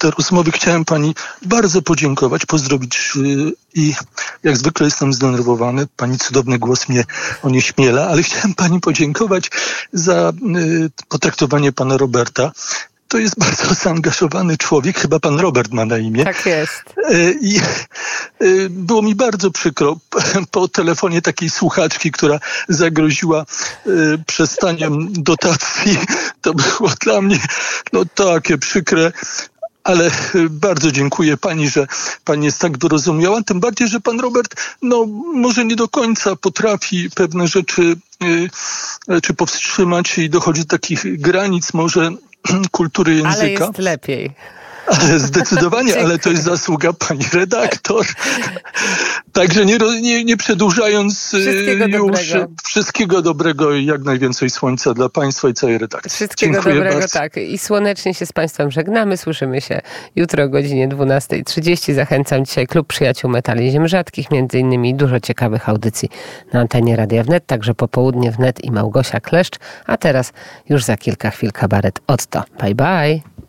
te rozmowy. Chciałem pani bardzo podziękować, pozdrowić i jak zwykle jestem zdenerwowany. Pani cudowny głos mnie onieśmiela, ale chciałem pani podziękować za potraktowanie pana Roberta. To jest bardzo zaangażowany człowiek, chyba pan Robert ma na imię. Tak jest. I było mi bardzo przykro po telefonie takiej słuchaczki, która zagroziła przestaniem dotacji. To było dla mnie takie przykre. Ale bardzo dziękuję pani, że pani jest tak wyrozumiała. Tym bardziej, że pan Robert może nie do końca potrafi pewne rzeczy czy powstrzymać i dochodzi do takich granic może kultury języka. Ale jest lepiej. Ale zdecydowanie, ale to jest zasługa pani redaktor. Także nie przedłużając wszystkiego dobrego i jak najwięcej słońca dla państwa i całej redakcji. Wszystkiego Dziękuję dobrego, bardzo. tak. I słonecznie się z państwem żegnamy. Słyszymy się jutro o godzinie 12:30. Zachęcam dzisiaj Klub Przyjaciół Metali Ziem Rzadkich, między innymi dużo ciekawych audycji na antenie Radia Wnet, także Popołudnie Wnet i Małgosia Kleszcz. A teraz już za kilka chwil kabaret Otto. Bye bye.